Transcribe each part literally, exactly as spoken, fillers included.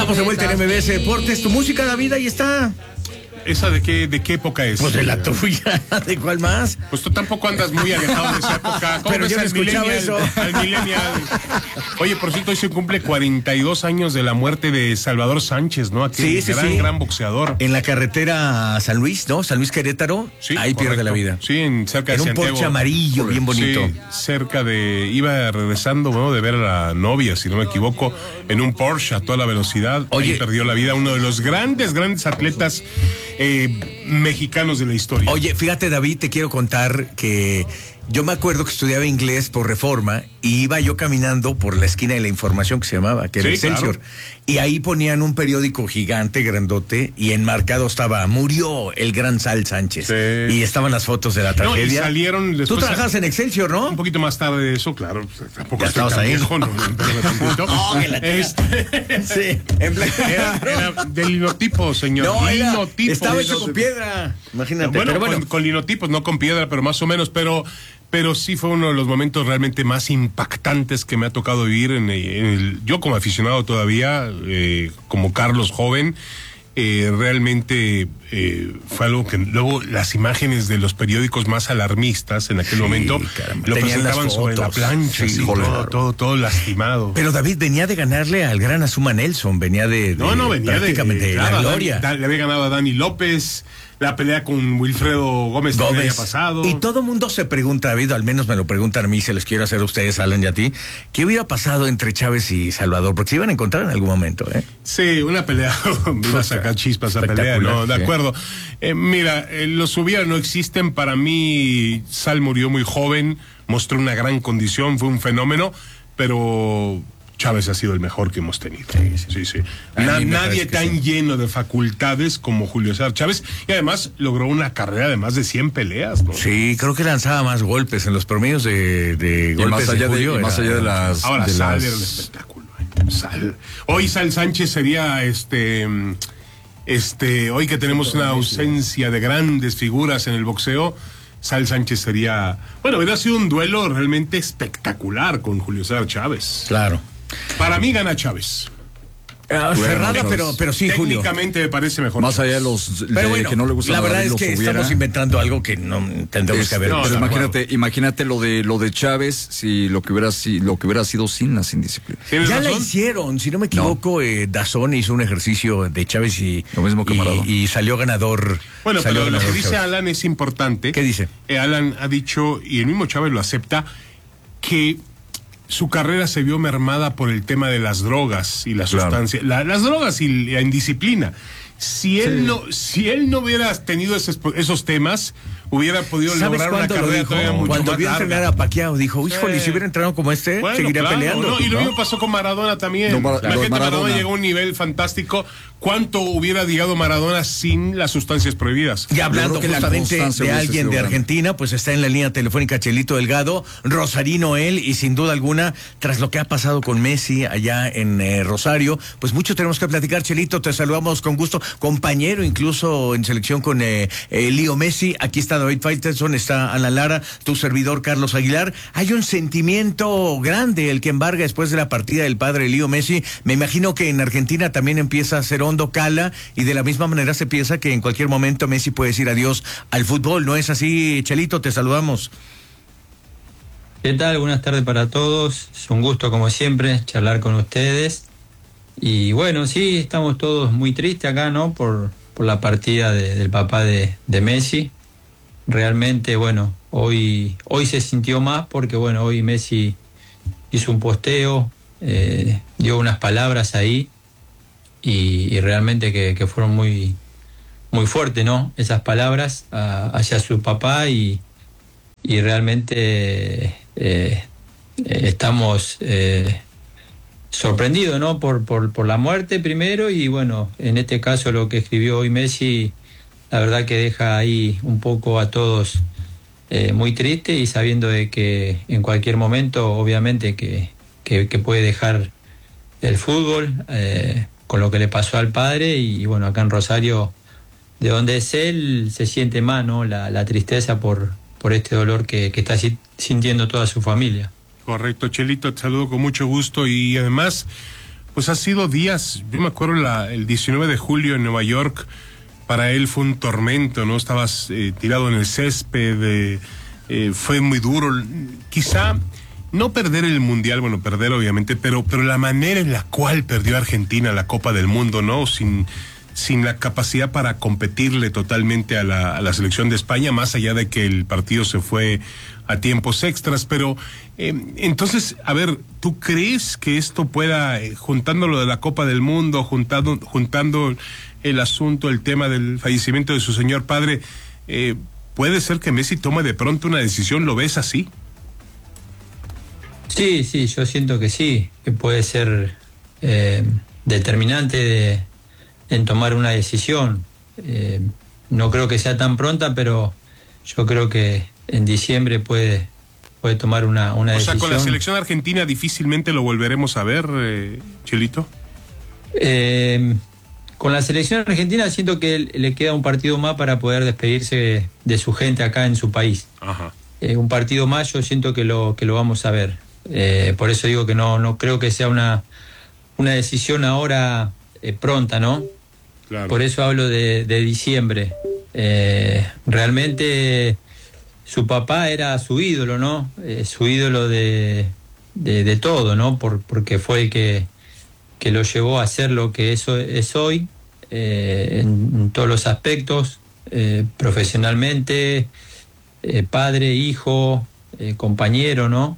Estamos de vuelta en M B S Deportes. Tu música, David, ahí está. ¿Esa de qué, de qué época es? Pues de la tuya. ¿De cuál más? Pues tú tampoco andas muy alejado de esa época. ¿Cómo Pero ves yo no al escuchaba millennial, eso. al millennial? Oye, por cierto, hoy se cumple cuarenta y dos años de la muerte de Salvador Sánchez, ¿no? Aquel Sí, sí, gran, sí. gran boxeador. En la carretera a San Luis, ¿no? San Luis Querétaro. Sí, ahí correcto. pierde la vida. Sí, en cerca de En un Santiago. Porsche amarillo, bien bonito. Sí, cerca de... Iba regresando, bueno, de ver a la novia, si no me equivoco, en un Porsche a toda la velocidad. Oye. Ahí perdió la vida uno de los grandes, grandes atletas eh, mexicanos de la historia. Oye, fíjate, David, te quiero contar que yo me acuerdo que estudiaba inglés por Reforma y iba yo caminando por la esquina de la Información, que se llamaba, que era Sí, Excelsior, claro. y ahí ponían un periódico gigante, grandote, y enmarcado estaba, murió el gran Sal Sánchez. Sí. Y estaban las fotos de la No, y tragedia. salieron después. Tú trabajas en Excelsior, ¿no? Un poquito más tarde de eso, claro. Pues, tampoco Ya estoy estabas tan ahí. viejo, no, no, espérame tantito. Oh, que la chica. Este, Sí, en blanco. era, era del linotipo, señor. No, era, linotipo. estaba hecho con piedra. Imagínate. Bueno, pero bueno, con, con linotipos, no con piedra, pero más o menos, pero, pero sí fue uno de los momentos realmente más impactantes que me ha tocado vivir en, en el, yo como aficionado todavía, eh, como Carlos joven, eh, realmente eh, fue algo que luego las imágenes de los periódicos más alarmistas en aquel Sí, momento caramba, lo tenían presentaban las sobre la fotos. plancha, Sí, sí, claro. todo, todo, todo lastimado. pero David venía de ganarle al gran Azuma Nelson, venía de, de No, no, venía de, prácticamente de claro, la a gloria. Dani- le había ganado a Dani López, la pelea con Wilfredo Gómez, el Gómez. año pasado. Y todo mundo se pregunta, David, al menos me lo preguntan a mí, se les quiero hacer a ustedes, Alan y a ti, ¿qué hubiera pasado entre Chávez y Salvador? Porque se iban a encontrar en algún momento, ¿eh? Sí, una pelea, me iba a sacar chispas a pelea, ¿no? De sí. acuerdo. Eh, mira, eh, los hubiera no existen. Para mí, Sal murió muy joven, mostró una gran condición, fue un fenómeno, pero Chávez ha sido el mejor que hemos tenido. Sí, sí. sí, sí. A Na- mí me nadie parece que tan sí. lleno de facultades como Julio César Chávez, y además logró una carrera de más de cien peleas, ¿no? Sí, creo que lanzaba más golpes en los promedios de, de Y golpes más allá de de, Julio. y más era- allá de las... Ahora de Sal las- era un espectáculo. ¿eh? Sal. Hoy Sal Sánchez sería este, mm, este, hoy que tenemos una ausencia de grandes figuras en el boxeo, Sal Sánchez sería, bueno, hubiera sido un duelo realmente espectacular con Julio César Chávez. Claro. Para mí gana Chávez. Ah, cerrada, no, pero, pero sí, Julio. Técnicamente me parece mejor. Más Chávez. allá de los de Pero bueno, que no le gustan la a verdad David, es los que hubiera. estamos inventando algo que no tendremos que haber. Este, no, pero de imagínate, imagínate lo de lo de Chávez, si lo que hubiera si lo que hubiera sido sin las indisciplinas. ¿Tienes Ya la razón? hicieron, si no me equivoco, eh, Dazón hizo un ejercicio de Chávez y, Lo mismo que y, Maradona. y salió ganador. Bueno, salió pero lo que ganador dice Chávez. Alan es importante. ¿Qué dice? Eh, Alan ha dicho, y el mismo Chávez lo acepta, que su carrera se vio mermada por el tema de las drogas y la Claro. sustancia, la- las drogas y la indisciplina. Si él Sí. no, si él no hubiera tenido esos, esos temas, hubiera podido ¿Sabes lograr una cuándo lo carrera dijo? todavía mucho Cuando más vio larga. entrenar a Pacquiao, dijo, híjole, Sí. si hubiera entrenado como este, Bueno, seguiría claro, peleando. ¿no? Y lo ¿no? mismo pasó con Maradona también. Lo Mar- la lo de gente Maradona. Maradona llegó a un nivel fantástico. ¿Cuánto hubiera llegado Maradona sin las sustancias prohibidas? Y hablando Yo creo que la justamente constancia de hubiese alguien sido de grande. Argentina, pues está en la línea telefónica Chelito Delgado, Rosarino él, y sin duda alguna, tras lo que ha pasado con Messi allá en eh, Rosario, pues mucho tenemos que platicar, Chelito, te saludamos con gusto, compañero incluso en selección con eh, eh, Leo Messi, aquí está David Faitelson, está Alan Lara, tu servidor Carlos Aguilar, hay un sentimiento grande el que embarga después de la partida del padre Leo Messi, me imagino que en Argentina también empieza a ser hondo cala, y de la misma manera se piensa que en cualquier momento Messi puede decir adiós al fútbol, ¿no es así, Chelito? Te saludamos. ¿Qué tal? Buenas tardes para todos. Es un gusto, como siempre, charlar con ustedes. Y bueno, sí, estamos todos muy tristes acá, ¿no? Por, por la partida de- del papá de, de Messi. Realmente, bueno, hoy, hoy se sintió más porque, bueno, hoy Messi hizo un posteo, eh, dio unas palabras ahí y, y realmente que, que fueron muy, muy fuertes, ¿no? Esas palabras a- hacia su papá y, y realmente eh, eh, estamos eh, sorprendidos, ¿no? Por, por, por la muerte primero y bueno, en este caso lo que escribió hoy Messi, la verdad que deja ahí un poco a todos eh, muy triste y sabiendo de que en cualquier momento obviamente que, que, que puede dejar el fútbol eh, con lo que le pasó al padre y, y bueno, acá en Rosario, de donde es él, se siente más, ¿no? La, la tristeza por, por este dolor que, que está si- sintiendo toda su familia. Correcto, Chelito, te saludo con mucho gusto y además, pues ha sido días, yo me acuerdo la, el diecinueve de julio en Nueva York, para él fue un tormento, ¿no? Estabas eh, tirado en el césped, eh, eh, fue muy duro. Quizá no perder el Mundial, bueno, perder obviamente, pero, pero la manera en la cual perdió Argentina la Copa del Mundo, ¿no? Sin, sin la capacidad para competirle totalmente a la, a la selección de España, más allá de que el partido se fue a tiempos extras, pero eh, entonces, a ver, ¿tú crees que esto pueda, eh, juntando lo de la Copa del Mundo, juntando, juntando el asunto, el tema del fallecimiento de su señor padre, eh, puede ser que Messi tome de pronto una decisión? ¿Lo ves así? Sí, sí, yo siento que sí, que puede ser eh, determinante de, en tomar una decisión. Eh, no creo que sea tan pronta, pero yo creo que en diciembre puede, puede tomar una, una o decisión. O sea, con la selección argentina difícilmente lo volveremos a ver, eh, Chelito. Eh, con la selección argentina siento que le queda un partido más para poder despedirse de su gente acá en su país. Ajá. Eh, un partido más yo siento que lo, que lo vamos a ver. Eh, por eso digo que no, no creo que sea una, una decisión ahora eh, pronta, ¿no? Claro. Por eso hablo de, de diciembre. Eh, realmente su papá era su ídolo, ¿no? Eh, su ídolo de, de, de todo, ¿no? Por, porque fue el que, que lo llevó a ser lo que eso es hoy, eh, en, en todos los aspectos, eh, profesionalmente, eh, padre, hijo, eh, compañero, ¿no?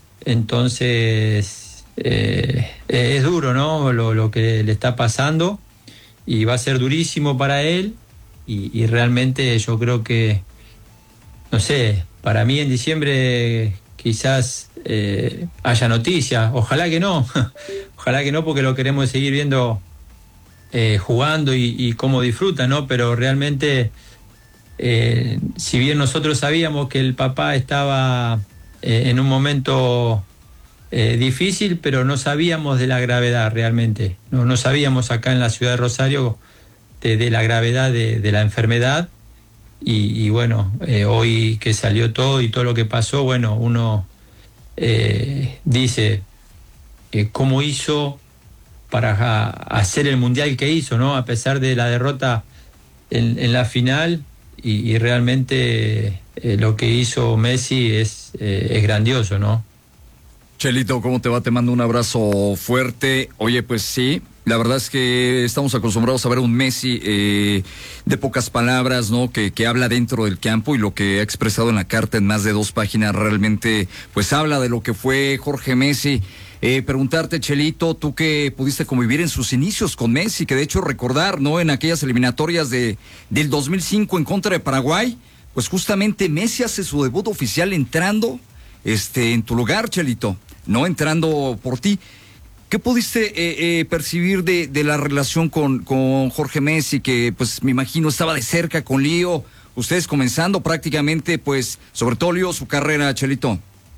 Entonces, eh, es duro, ¿no? Lo, lo que le está pasando, y va a ser durísimo para él, y, y realmente yo creo que, no sé, para mí en diciembre quizás eh, haya noticias, ojalá que no, ojalá que no, porque lo queremos seguir viendo eh, jugando y, y cómo disfruta, ¿no? Pero realmente, eh, si bien nosotros sabíamos que el papá estaba eh, en un momento eh, difícil, pero no sabíamos de la gravedad realmente, no, no sabíamos acá en la ciudad de Rosario de, de la gravedad de, de la enfermedad. Y, y bueno, eh, hoy que salió todo y todo lo que pasó, bueno, uno eh, dice eh, cómo hizo para a, hacer el mundial que hizo, ¿no? A pesar de la derrota en, en la final, y, y realmente eh, lo que hizo Messi es, eh, es grandioso, ¿no? Chelito, ¿cómo te va? Te mando un abrazo fuerte. Oye, pues sí, la verdad es que estamos acostumbrados a ver un Messi eh, de pocas palabras, ¿no? Que, que habla dentro del campo, y lo que ha expresado en la carta en más de dos páginas realmente, pues habla de lo que fue Jorge Messi. Eh, preguntarte, Chelito, tú que pudiste convivir en sus inicios con Messi, que de hecho recordar, ¿no? En aquellas eliminatorias de del dos mil cinco en contra de Paraguay, pues justamente Messi hace su debut oficial entrando este, en tu lugar, Chelito, no entrando por ti. ¿Qué pudiste eh, eh, percibir de, de la relación con, con Jorge Messi, que pues me imagino estaba de cerca con Lío, ustedes comenzando prácticamente, pues sobre todo Lío, su carrera, Chelito?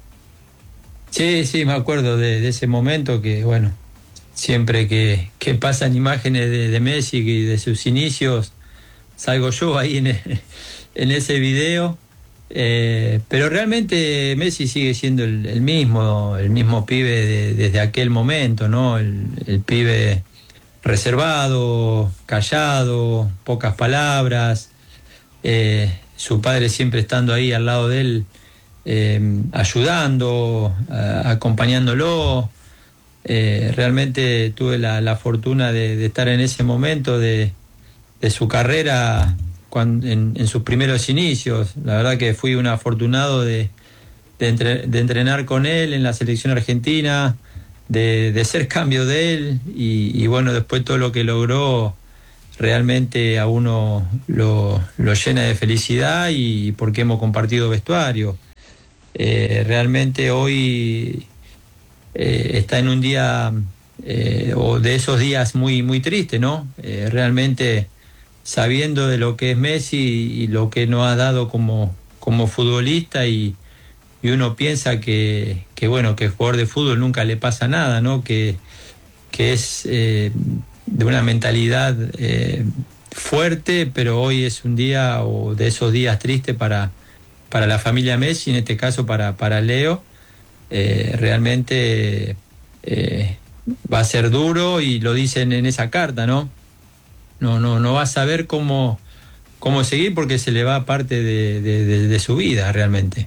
Sí, sí, me acuerdo de, de ese momento que, bueno, siempre que, que pasan imágenes de, de Messi y de sus inicios, salgo yo ahí en, en ese video. Eh, pero realmente Messi sigue siendo el, el mismo, el mismo pibe de, desde aquel momento, ¿no? El, el pibe reservado, callado, pocas palabras, eh, su padre siempre estando ahí al lado de él, eh, ayudando, a, acompañándolo. Eh, realmente tuve la, la fortuna de, de estar en ese momento de, de su carrera, Cuando, en, en sus primeros inicios. La verdad que fui un afortunado de, de, entre, de entrenar con él en la selección argentina, de, de ser cambio de él, y, y bueno, después todo lo que logró realmente a uno lo, lo llena de felicidad, y porque hemos compartido vestuario. Eh, realmente hoy eh, está en un día eh, o de esos días muy, muy tristes, ¿no? Eh, realmente sabiendo de lo que es Messi y lo que nos ha dado como, como futbolista, y, y uno piensa que, que bueno, que el jugador de fútbol nunca le pasa nada, ¿no? Que, que es eh, de una mentalidad eh, fuerte, pero hoy es un día o de esos días tristes para, para la familia Messi, en este caso para, para Leo. Eh, realmente eh, va a ser duro y lo dicen en esa carta, ¿no? No, no, no va a saber cómo, cómo seguir porque se le va parte de, de, de, de su vida realmente.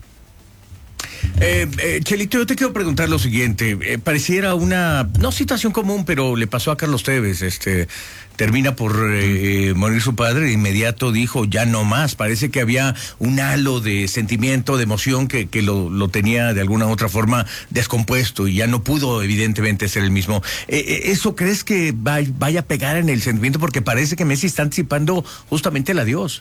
Eh, eh, Chelito, yo te quiero preguntar lo siguiente. Eh, pareciera una, no situación común, pero le pasó a Carlos Tevez. Este, termina por eh, morir su padre, de inmediato dijo, ya no más. Parece que había un halo de sentimiento, de emoción que, que lo, lo tenía de alguna u otra forma descompuesto y ya no pudo evidentemente ser el mismo. Eh, ¿Eso crees que va, vaya a pegar en el sentimiento? Porque parece que Messi está anticipando justamente el adiós.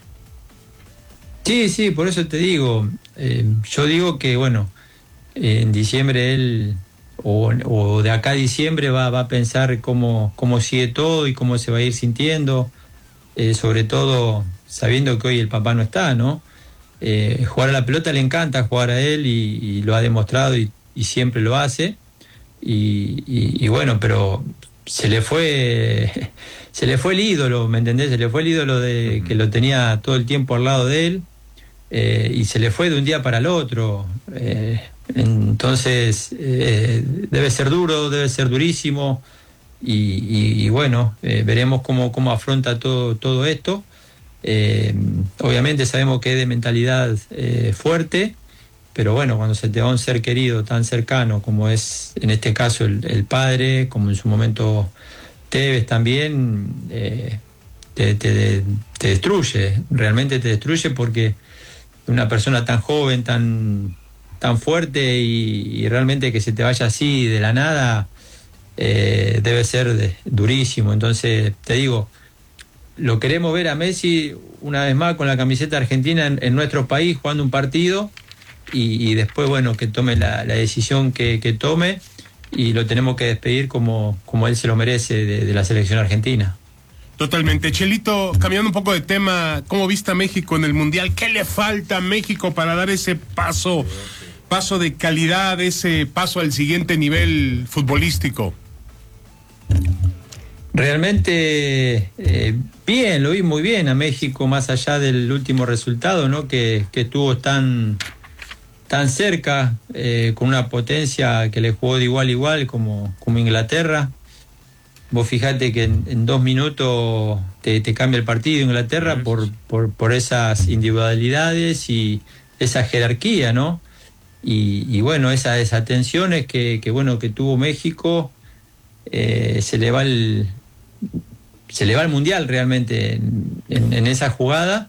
Sí, sí, por eso te digo. Eh, yo digo que, bueno, eh, en diciembre él, o, o de acá a diciembre, va, va a pensar cómo, cómo sigue todo y cómo se va a ir sintiendo, eh, sobre todo sabiendo que hoy el papá no está, ¿no? Eh, jugar a la pelota le encanta jugar a él y, y lo ha demostrado y, y siempre lo hace. Y, y, y bueno, pero se le fue se le fue el ídolo, ¿me entendés? Se le fue el ídolo de que lo tenía todo el tiempo al lado de él. Eh, y se le fue de un día para el otro. Eh, entonces eh, debe ser duro, debe ser durísimo y, y, y bueno, eh, veremos cómo, cómo afronta todo, todo esto. Eh, obviamente sabemos que es de mentalidad eh, fuerte, pero bueno, cuando se te va un ser querido tan cercano como es en este caso el, el padre, como en su momento Tevez también, eh, te, te, te destruye, realmente te destruye porque una persona tan joven, tan, tan fuerte y, y realmente que se te vaya así de la nada, eh, debe ser de, durísimo. Entonces, te digo, lo queremos ver a Messi una vez más con la camiseta argentina en, en nuestro país jugando un partido y, y después, bueno, que tome la, la decisión que, que tome y lo tenemos que despedir como, como él se lo merece de, de la selección argentina. Totalmente. Chelito, cambiando un poco de tema, ¿cómo viste a México en el Mundial? ¿Qué le falta a México para dar ese paso, paso de calidad, ese paso al siguiente nivel futbolístico? Realmente eh, bien, lo vi muy bien a México, más allá del último resultado, ¿no? Que, que estuvo tan, tan cerca, eh, con una potencia que le jugó de igual a igual como, como Inglaterra. Vos fijate que en, en dos minutos te, te cambia el partido Inglaterra por, por, por esas individualidades y esa jerarquía, ¿no? Y, y bueno, esa, esas tensiones que, que, bueno, que tuvo México, eh, se le va el, se le va el Mundial realmente en, en, en esa jugada,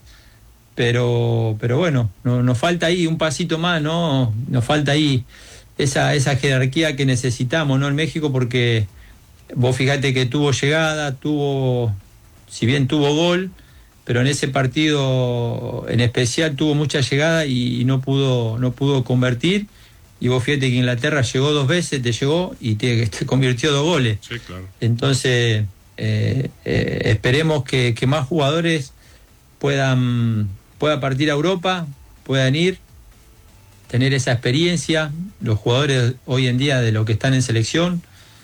pero, pero bueno, no, nos falta ahí un pasito más, ¿no? Nos falta ahí esa, esa jerarquía que necesitamos, ¿no? En México, porque vos fíjate que tuvo llegada, tuvo, si bien tuvo gol, pero en ese partido en especial tuvo mucha llegada y, y no pudo, no pudo convertir. Y vos fíjate que Inglaterra llegó dos veces, te llegó y te, te convirtió dos goles. Sí, claro. Entonces, eh, eh, esperemos que, que más jugadores puedan, puedan partir a Europa, puedan ir, tener esa experiencia, los jugadores hoy en día de lo que están en selección,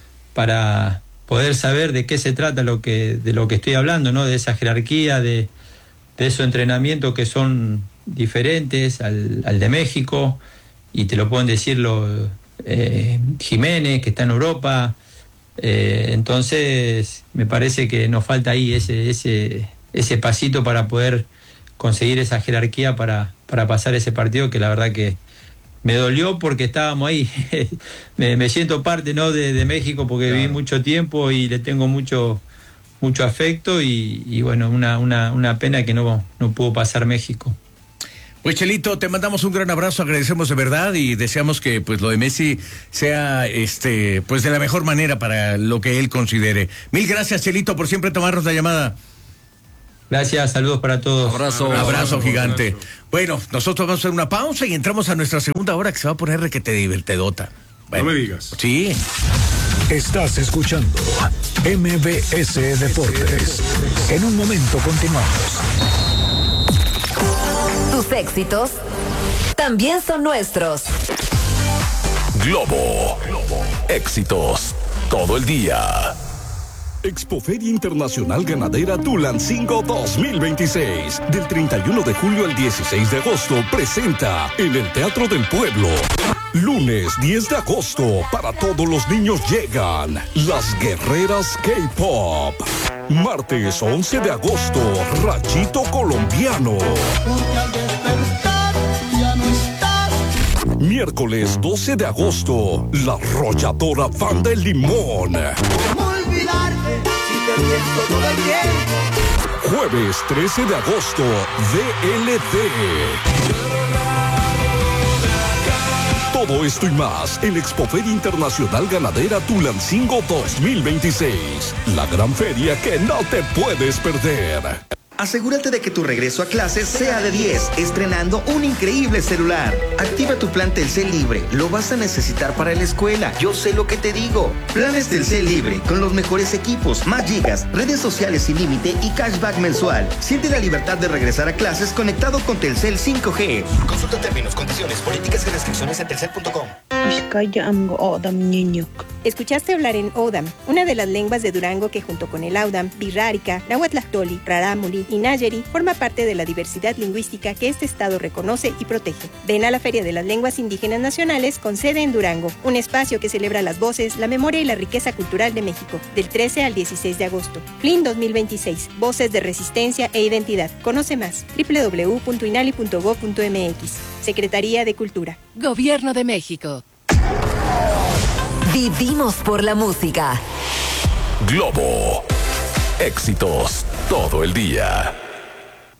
para poder saber de qué se trata lo que, de lo que estoy hablando, ¿no? De esa jerarquía, de, de esos entrenamientos que son diferentes al, al de México, y te lo pueden decir los eh, Jiménez, que está en Europa. Eh, entonces, me parece que nos falta ahí ese, ese, ese pasito para poder conseguir esa jerarquía para, para pasar ese partido, que la verdad que me dolió porque estábamos ahí. me, me siento parte, ¿no? de, de México porque claro, viví mucho tiempo y le tengo mucho mucho afecto y, y bueno, una, una, una pena que no, no pudo pasar México. Pues Chelito, te mandamos un gran abrazo, agradecemos de verdad y deseamos que pues lo de Messi sea este pues de la mejor manera para lo que él considere. Mil gracias, Chelito, por siempre tomarnos la llamada. Gracias, saludos para todos. Abrazo, abrazo, abrazo gigante. Abrazo. Bueno, nosotros vamos a hacer una pausa y entramos a nuestra segunda hora que se va a poner requete divertidota. Bueno, no me digas. Sí. Estás escuchando M B S Deportes. En un momento continuamos. Tus éxitos también son nuestros. Globo. Globo. Éxitos todo el día. Expoferia Internacional Ganadera Tulancingo dos mil veintiséis. Del treinta y uno de julio al dieciséis de agosto presenta en el Teatro del Pueblo Lunes diez de agosto, para todos los niños llegan las guerreras K-Pop. Martes once de agosto, Rayito Colombiano. Miércoles doce de agosto, La Arrolladora Banda El Limón. ¿Cómo olvidarte si te pienso todo el tiempo? Jueves trece de agosto, D L D. Todo esto y más en Expoferia Internacional Ganadera Tulancingo dos mil veintiséis. La gran feria que no te puedes perder. Asegúrate de que tu regreso a clases sea de diez, estrenando un increíble celular. Activa tu plan Telcel Libre, lo vas a necesitar para la escuela, yo sé lo que te digo. Planes Telcel Libre, con los mejores equipos, más gigas, redes sociales sin límite y cashback mensual. Siente la libertad de regresar a clases conectado con Telcel cinco G. Consulta términos, condiciones, políticas y restricciones en telcel punto com. Escuchaste hablar en Odam, una de las lenguas de Durango que junto con el Audam, Birrárica, Nahuatlactoli, Rarámuri y Nayeri forma parte de la diversidad lingüística que este estado reconoce y protege. Ven a la Feria de las Lenguas Indígenas Nacionales con sede en Durango, un espacio que celebra las voces, la memoria y la riqueza cultural de México, del trece al dieciséis de agosto. F L I N dos mil veintiséis, Voces de Resistencia e Identidad. Conoce más, doble u doble u doble u punto inali punto gob punto m x. Secretaría de Cultura. Gobierno de México. Vivimos por la música. Globo. Éxitos todo el día.